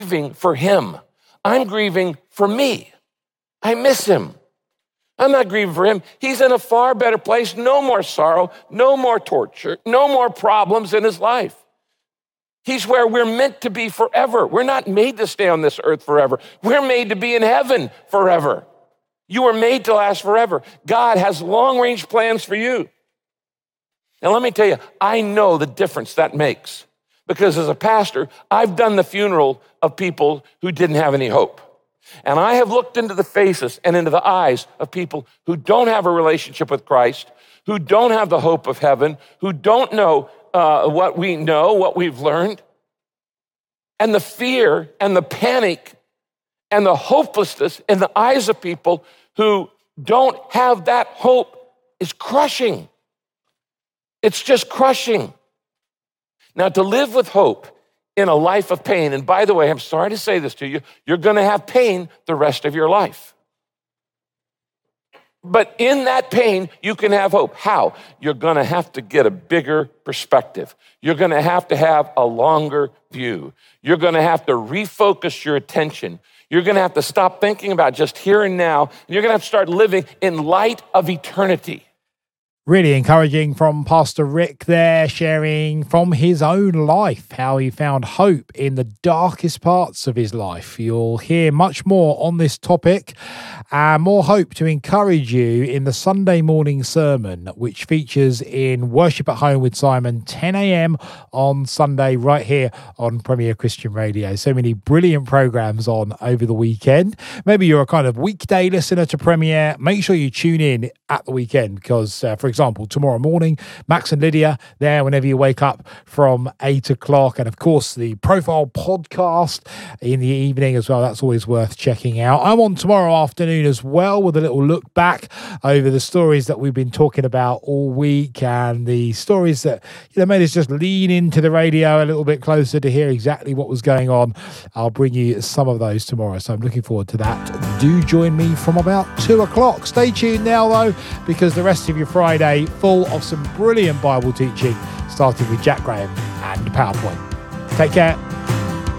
grieving for him. I'm grieving for me. I miss him. I'm not grieving for him. He's in a far better place. No more sorrow, no more torture, no more problems in his life. He's where we're meant to be forever. We're not made to stay on this earth forever. We're made to be in heaven forever. You were made to last forever. God has long-range plans for you. Now, let me tell you, I know the difference that makes. Because as a pastor, I've done the funeral of people who didn't have any hope. And I have looked into the faces and into the eyes of people who don't have a relationship with Christ, who don't have the hope of heaven, who don't know what we know, what we've learned. And the fear and the panic and the hopelessness in the eyes of people who don't have that hope is crushing. It's just crushing. Now, to live with hope in a life of pain, and by the way, I'm sorry to say this to you, you're going to have pain the rest of your life. But in that pain, you can have hope. How? You're going to have to get a bigger perspective. You're going to have a longer view. You're going to have to refocus your attention. You're going to have to stop thinking about just here and now, and you're going to have to start living in light of eternity. Really encouraging from Pastor Rick there, sharing from his own life how he found hope in the darkest parts of his life. You'll hear much more on this topic and more hope to encourage you in the Sunday morning sermon, which features in Worship at Home with Simon, 10 a.m. on Sunday, right here on Premier Christian Radio. So many brilliant programs on over the weekend. Maybe you're a kind of weekday listener to Premier. Make sure you tune in at the weekend because, for example, tomorrow morning, Max and Lydia there whenever you wake up from 8 o'clock. And of course, the Profile podcast in the evening as well. That's always worth checking out. I'm on tomorrow afternoon as well with a little look back over the stories that we've been talking about all week and the stories that made us just lean into the radio a little bit closer to hear exactly what was going on. I'll bring you some of those tomorrow. So I'm looking forward to that. Do join me from about 2 o'clock. Stay tuned now, though, because the rest of your Friday full of some brilliant Bible teaching, starting with Jack Graham and PowerPoint. Take care.